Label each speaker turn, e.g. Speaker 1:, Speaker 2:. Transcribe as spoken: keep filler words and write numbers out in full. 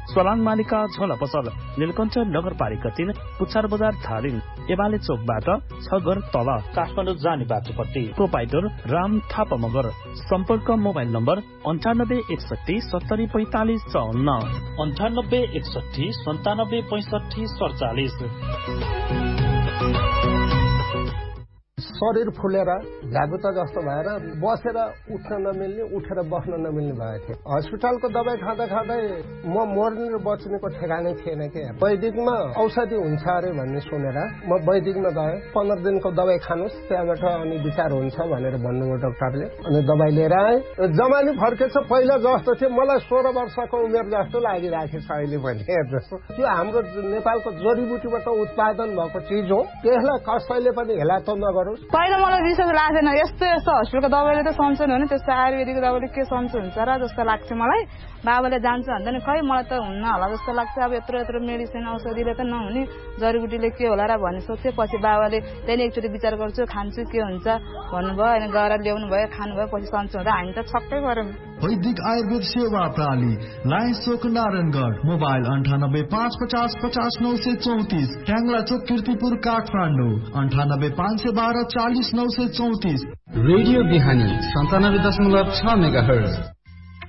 Speaker 1: सलान मालिका झोला पसल नीलकण्ठ नगरपालिका तीन पुच्छार बजार धारिङ एमाले चोकबाट छ घर तल काठमाडौँ जाने बाटोपट्टि। प्रोपाइटर राम थापा मगर। सम्पर्क मोबाइल नम्बर अन्ठानब्बे एकसठी सत्तरी पैंतालिस चौन्न अन्ठानब्बे एकसठी सन्तानब्बे पैंसठी सडचालिस।
Speaker 2: शरीर फुलेर झ्यागुता जस्तो भएर बसेर उठ्न नमिल्ने उठेर बस्न नमिल्ने भएको थियो। हस्पिटलको दबाई खाँदा खाँदै म मर्ने र बच्नेको ठेगानै थिएन के। वैदिकमा औषधि हुन्छ अरे भन्ने सुनेर म वैदिकमा गएँ। पन्ध्र दिनको दबाई खानुहोस् त्यहाँबाट अनि विचार हुन्छ भनेर भन्नुभयो डाक्टरले। अनि दबाई लिएर आएँ। जमानी फर्केछ पहिला जस्तो थियो मलाई सोह्र वर्षको उमेर जस्तो लागिराखेछ अहिले पनि जस्तो। त्यो हाम्रो नेपालको जडीबुटीबाट उत्पादन भएको चिज हो। त्यसलाई कसैले पनि हेला त नगरोस्।
Speaker 3: पहिला मलाई विश्वास लाग्थेन यस्तो यस्तो हस्पिटलको दबाईले त सन्चो हुने त्यस्तो आयुर्वेदिकको दबाईले के सन्चो हुन्छ र जस्तो लाग्थ्यो मलाई। बाबाले जान्छ भन्दा नि खै मलाई त हुन्न होला जस्तो लाग्छ। अब यत्रो यत्रो मेडिसिन औषधिले त नहुने जडीबुटीले के होला र भन्ने सोच्थेँ। पछि बाबाले त्यहाँदेखि एकचोटि विचार गर्छु खान्छु के हुन्छ भन्नुभयो। अनि गएर ल्याउनु भयो खानुभयो पछि सन्चो हुँदा हामी त छक्कै गऱ्यौँ।
Speaker 4: वैदिक आयुर्वेद सेवा प्रणाली लायन्स चोक नारायणगढ। मोबाइल अन्ठानब्बे पाँच पचास पचास नौ सय चौतिस। ट्याङ्ला चोक किर्तिपुर काठमाडौँ अन्ठानब्बे पाँच सय बाह्र चालिस नौ सय चौतिस।
Speaker 5: रेडियो बिहानी सन्तानब्बे दशमलव छ मेगा हर्ज।